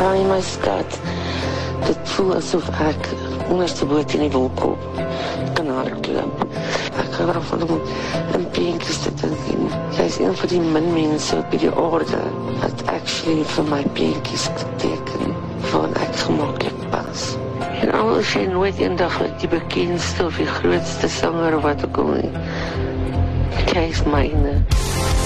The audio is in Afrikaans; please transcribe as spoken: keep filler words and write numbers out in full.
Raai my skat, dit voel asof ek ondersteboot in die wolkop kan hardloop. Ek hou daarvan om in beentjies te dink en jy is een van die min mense op die aarde wat actually vir my beentjies teken, van ek gemakkelijk pas. En al is jy nooit eendag die bekendste of die grootste sanger of wat ook al nie, jy is myne.